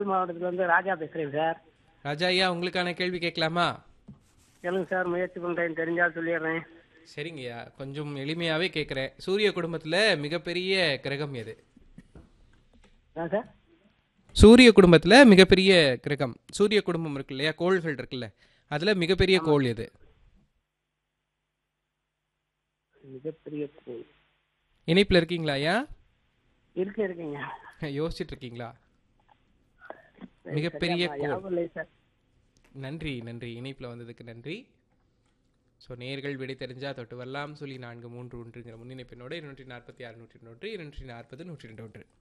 மாவட்டத்துல இருந்து ராஜா பேசுறேன் சார். ராஜா ஐயா, உங்களுக்கான கேள்வி கேட்கலாமா? கேளுங்க சார், முயற்சி பண்றேன், தெரிஞ்சா சொல்லிடுறேன். சரிங்கய்யா, கொஞ்சம் எளிமையாவே கேட்குறேன். சூரிய குடும்பத்துல மிகப்பெரிய கிரகம் எது? அதான் சார். சூரிய குடும்பத்துல மிகப்பெரிய கிரகம், சூரிய குடும்பம் இருக்கு இல்லையா, கோள்கள் இருக்குல்ல, அதுல மிகப்பெரிய ஆமா, கோள் எது? மிகப்பெரிய கோயில் இணைப்புல இருக்கீங்களா ஐயா? இருக்குங்க. யோசிச்சுட்டு இருக்கீங்களா? சரியா மிகப்பெரிய கோள். ஞாபகம் இல்லை சார். நன்றி நன்றி, இணைப்புல வந்ததுக்கு நன்றி. ஸோ நேர்கள் விடை தெரிஞ்சா தொட்டு வரலாம். சொல்லி 431ங்கிற முன்னிணைப்பினோட 246 101 240 102.